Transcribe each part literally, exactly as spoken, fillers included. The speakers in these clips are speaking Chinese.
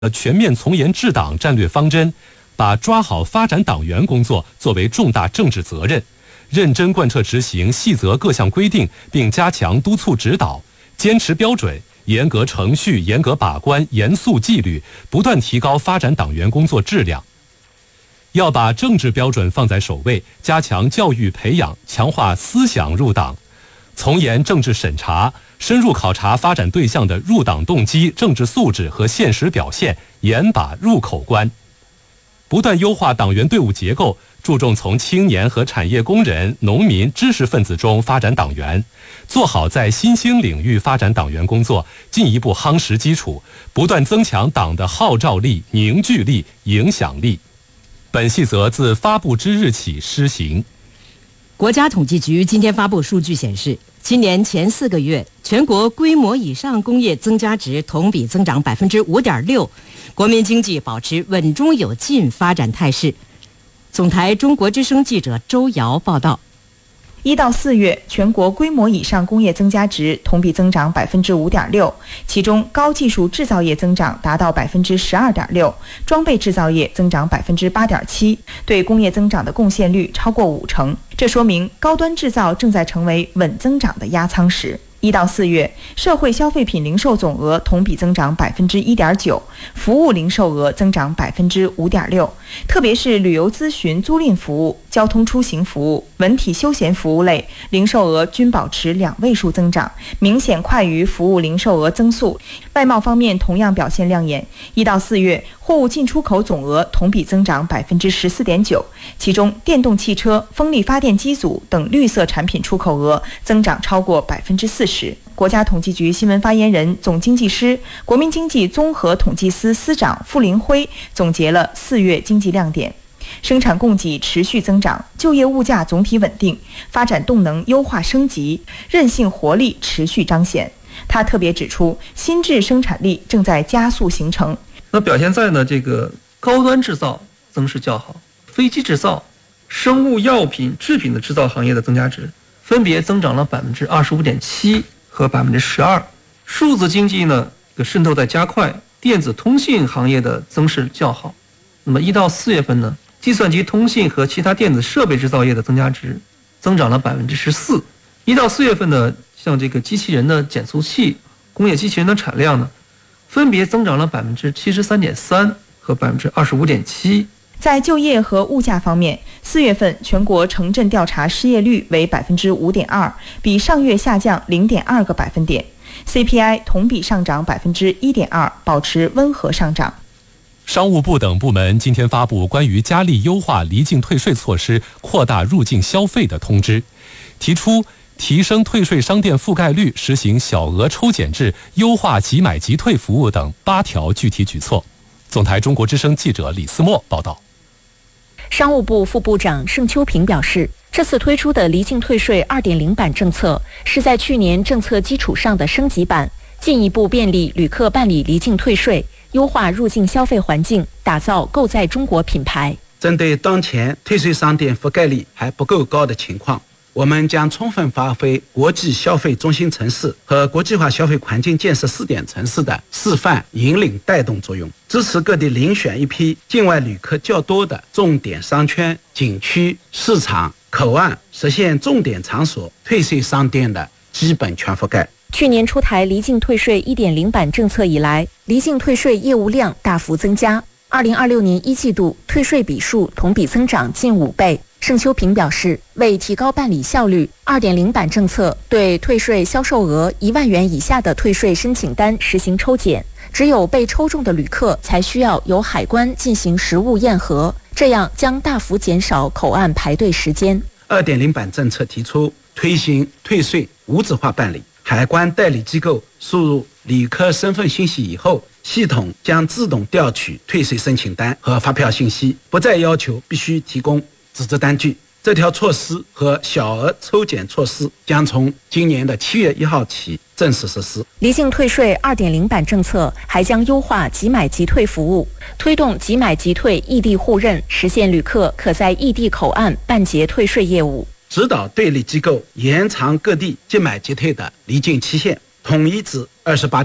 全面从严治党战略方针，把抓好发展党员工作作为重大政治责任，认真贯彻执行细则各项规定，并加强督促指导，坚持标准，严格程序，严格把关，严肃纪律，不断提高发展党员工作质量。要把政治标准放在首位，加强教育培养，强化思想入党，从严政治审查，深入考察发展对象的入党动机、政治素质和现实表现，严把入口关。不断优化党员队伍结构，注重从青年和产业工人、农民、知识分子中发展党员，做好在新兴领域发展党员工作，进一步夯实基础，不断增强党的号召力、凝聚力、影响力。本细则自发布之日起施行。 国家统计局今天发布数据显示，今年前四个月，全国规模以上工业增加值同比增长百分之五点六，国民经济保持稳中有进发展态势。总台中国之声记者周瑶报道。 一到四月，全国规模以上工业增加值同比增长百分之五点六，其中高技术制造业增长达到百分之十二点六，装备制造业增长百分之八点七，对工业增长的贡献率超过五成。这说明高端制造正在成为稳增长的压舱石。一到四月，社会消费品零售总额同比增长百分之一点九，服务零售额增长百分之五点六，特别是旅游咨询租赁服务、交通出行服务、文体休闲服务类零售额均保持两位数增长，明显快于服务零售额增速。外贸方面同样表现亮眼，一到四月，货物进出口总额同比增长百分之十四点九，其中电动汽车、风力发电机组等绿色产品出口额增长超过百分之四十。国家统计局新闻发言人、总经济师、国民经济综合统计司司长傅林辉总结了四月经济亮点：生产供给持续增长，就业物价总体稳定，发展动能优化升级，韧性活力持续彰显。他特别指出，新质生产力正在加速形成。 那表现在呢这个高端制造增势较好，飞机制造、生物药品制品的制造行业的增加值分别增长了百分之二十五点七和百分之十二。数字经济呢的渗透在加快，电子通信行业的增势较好。那么一到四月份呢，计算机通信和其他电子设备制造业的增加值增长了百分之十四。一到四月份呢，像这个机器人的减速器、工业机器人的产量呢，分别增长了百分之七十三点三和百分之二十五点七。 在就业和物价方面，四月份全国城镇调查失业率为百分之五点二，比上月下降零点二个百分点。C P I 同比上涨百分之一点二，保持温和上涨。 商务部等部门今天发布关于加力优化离境退税措施、扩大入境消费的通知，提出提升退税商店覆盖率、实行小额抽检制、优化即买即退服务等八条具体举措。总台中国之声记者李思墨报道。 商务部副部长盛秋平表示，这次推出的离境退税 二点零 版政策是在去年政策基础上的升级版，进一步便利旅客办理离境退税，优化入境消费环境，打造购在中国品牌。 针对当前退税商店覆盖率还不够高的情况，我们将充分发挥国际消费中心城市和国际化消费环境建设试点城市的示范引领带动作用，支持各地遴选一批境外旅客较多的重点商圈、景区、市场、口岸，实现重点场所退税商店的基本全覆盖。 去年出台离境退税 一点零 版政策以来，离境退税业务量大幅增加，二零二六年一季度退税笔数同比增长近五倍。盛秋平表示，为提高办理效率 ，二点零 版政策对退税销售额一万元以下的退税申请单实行抽检，只有被抽中的旅客才需要由海关进行实物验核，这样将大幅减少口岸排队时间。 二点零 版政策提出推行退税无纸化办理，海关代理机构输入旅客身份信息以后，系统将自动调取退税申请单和发票信息，不再要求必须提供纸质单据。这条措施和小额抽检措施将从今年的七月一号起正式实施。 离境退税 二点零 版政策还将优化即买即退服务，推动即买即退异地互认，实现旅客可在异地口岸办结退税业务。 指导对立机构延长各地即买即退的离境期限，统一至二十八天，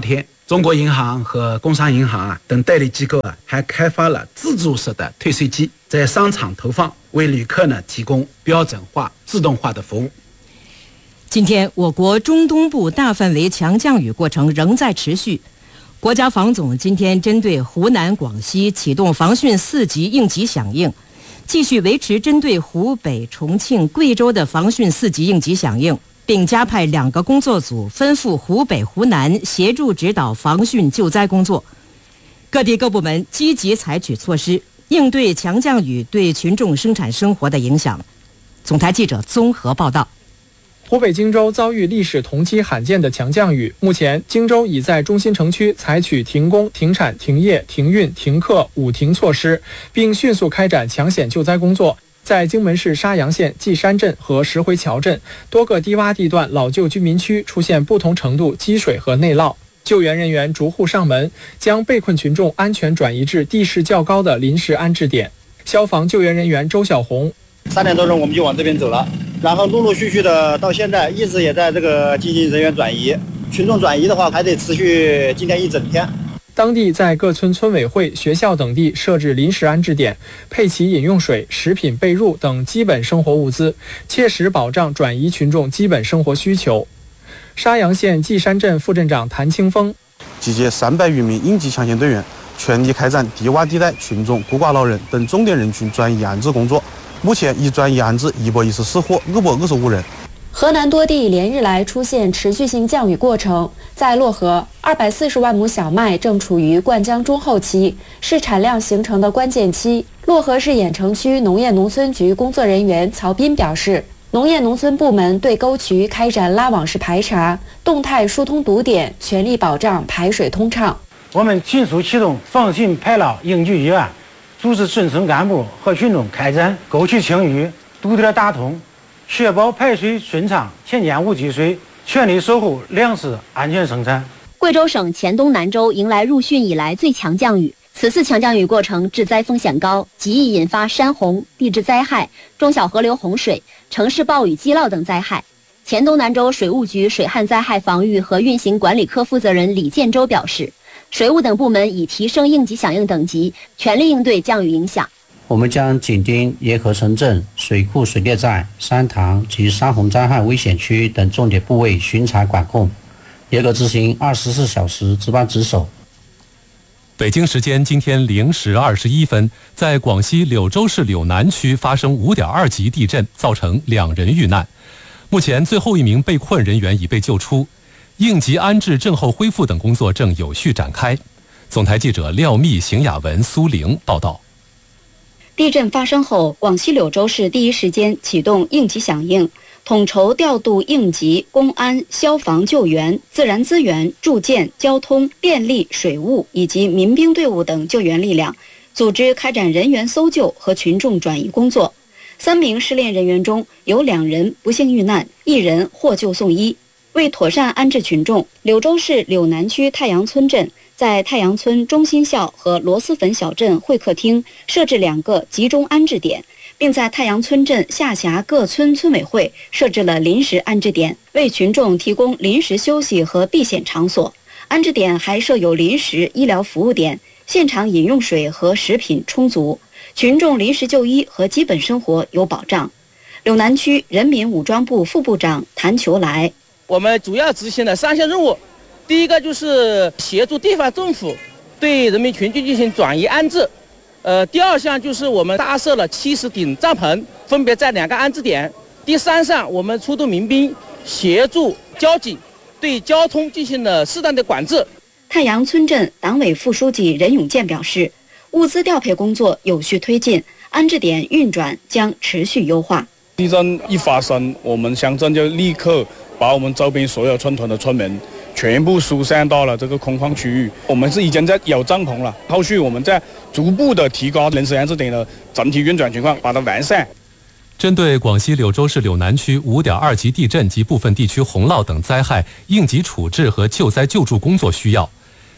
中国银行和工商银行啊等代理机构啊，还开发了自助式的退税机，在商场投放，为旅客呢提供标准化、自动化的服务。 今天，我国中东部大范围强降雨过程仍在持续。国家防总今天针对湖南、广西启动防汛四级应急响应，继续维持针对湖北、重庆、贵州的防汛四级应急响应，并加派两个工作组分赴湖北、湖南协助指导防汛救灾工作。各地各部门积极采取措施，应对强降雨对群众生产生活的影响。总台记者综合报道。 湖北荆州遭遇历史同期罕见的强降雨，目前荆州已在中心城区采取停工、停产、停业、停运、停课五停措施，并迅速开展抢险救灾工作。在荆门市沙洋县稷山镇和石回桥镇多个低洼地段老旧居民区出现不同程度积水和内涝，救援人员逐户上门，将被困群众安全转移至地势较高的临时安置点。消防救援人员周小红： 三点多钟我们就往这边走了，然后陆陆续续的到现在一直也在这个进行人员转移。群众转移的话还得持续今天一整天。 当地在各村村委会、学校等地设置临时安置点，配齐饮用水、食品、被褥等基本生活物资，切实保障转移群众基本生活需求。沙洋县稷山镇副镇长谭清峰： 集结三百余名应急抢险队员，全力开展低洼地带群众、孤寡老人等重点人群转移安置工作。目前已转移安置一百一十四户二百二十五人。 河南多地连日来出现持续性降雨过程，在漯河，二百四十万亩小麦正处于灌浆中后期，是产量形成的关键期。漯河市郾城区农业农村局工作人员曹斌表示，农业农村部门对沟渠开展拉网式排查，动态疏通堵点，全力保障排水通畅。 我们迅速启动防汛排涝应急预案，组织村村干部和群众开展沟渠清淤、堵点打通，确保排水顺畅，田间无积水，全力守护粮食安全生产。 贵州省黔东南州迎来入汛以来最强降雨，此次强降雨过程致灾风险高，极易引发山洪、地质灾害、中小河流洪水、城市暴雨积涝等灾害。黔东南州水务局水旱灾害防御和运行管理科负责人李建洲表示，水务等部门已提升应急响应等级，全力应对降雨影响。 我们将紧盯沿河城镇、水库水电站、山塘及山洪灾害危险区等重点部位巡查管控，严格执行二十四小时值班值守。 北京时间今天零时二十一分，在广西柳州市柳南区发生五点二级地震，造成两人遇难。目前最后一名被困人员已被救出，应急安置、震后恢复等工作正有序展开。总台记者廖密、邢雅文、苏玲报道。 地震发生后，广西柳州市第一时间启动应急响应，统筹调度应急、公安、消防救援、自然资源、住建、交通、电力、水务以及民兵队伍等救援力量，组织开展人员搜救和群众转移工作。三名失联人员中有两人不幸遇难，一人获救送医。为妥善安置群众，柳州市柳南区太阳村镇在太阳村中心校和螺蛳粉小镇会客厅设置两个集中安置点，并在太阳村镇下辖各村村委会设置了临时安置点，为群众提供临时休息和避险场所。安置点还设有临时医疗服务点，现场饮用水和食品充足，群众临时就医和基本生活有保障。柳南区人民武装部副部长谭求来： 我们主要执行了三项任务，第一个就是协助地方政府对人民群众进行转移安置，呃，第二项就是我们搭设了七十顶帐篷，分别在两个安置点。第三项，我们出动民兵协助交警对交通进行了适当的管制。 太阳村镇党委副书记任永健表示，物资调配工作有序推进，安置点运转将持续优化。 地震一发生，我们乡镇就立刻把我们周边所有村屯的村民全部疏散到了这个空旷区域。我们是已经在有帐篷了，后续我们在逐步的提高临时安置点的整体运转情况，把它完善。 针对广西柳州市柳南区五点二级地震及部分地区洪涝等灾害应急处置和救灾救助工作需要，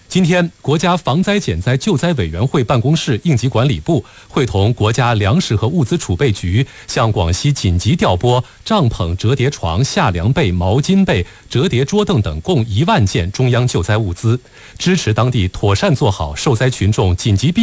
今天，国家防灾减灾救灾委员会办公室应急管理部会同国家粮食和物资储备局，向广西紧急调拨帐篷、折叠床、夏凉被、毛巾被、折叠桌凳等共一万件中央救灾物资，支持当地妥善做好受灾群众紧急避